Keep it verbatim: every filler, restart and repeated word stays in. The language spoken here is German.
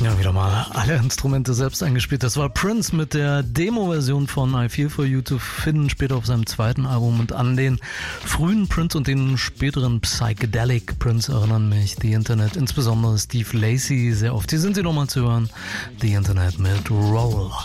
Ja, wieder mal alle Instrumente selbst eingespielt. Das war Prince mit der Demo-Version von I Feel For You, zu finden später auf seinem zweiten Album. Und an den frühen Prince und den späteren Psychedelic Prince erinnern mich The Internet, insbesondere Steve Lacy, sehr oft. Hier sind sie nochmal zu hören. The Internet mit Roll.